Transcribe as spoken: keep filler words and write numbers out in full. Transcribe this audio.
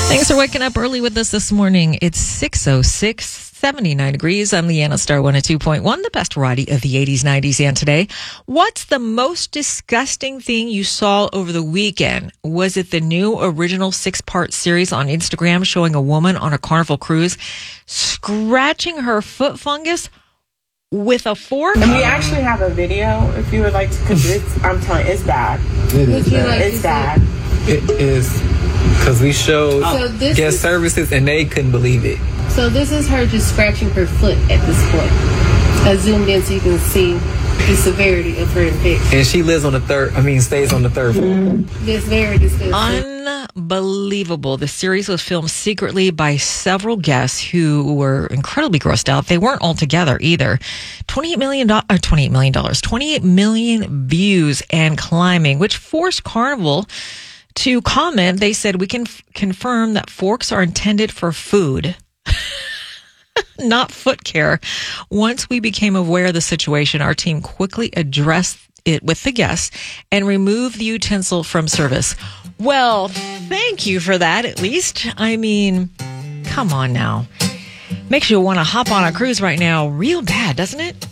Thanks for waking up early with us this morning. It's six oh six, seventy-nine degrees. I'm Leanna Star one oh two point one, the best variety of the eighties, nineties, and today. What's the most disgusting thing you saw over the weekend? Was it the new original six-part series on Instagram showing a woman on a Carnival cruise scratching her foot fungus with a fork? And we actually have a video if you would like to, because it's, I'm telling you, it's bad. It is bad. It's bad. It is, because we showed So this guest is- services and they couldn't believe it. So this is her just scratching her foot at this point. I zoomed in so you can see the severity of her infection. And she lives on the third, I mean, stays on the third floor. It's very disgusting. Unbelievable. The series was filmed secretly by several guests who were incredibly grossed out. They weren't all together either. twenty-eight million dollars, or twenty-eight million dollars, twenty-eight million views and climbing, which forced Carnival to comment. They said, we can f- confirm that forks are intended for food, not foot care. Once we became aware of the situation, our team quickly addressed it with the guests and removed the utensil from service. Well, thank you for that, at least. I mean, come on now. Makes you want to hop on a cruise right now real bad, doesn't it?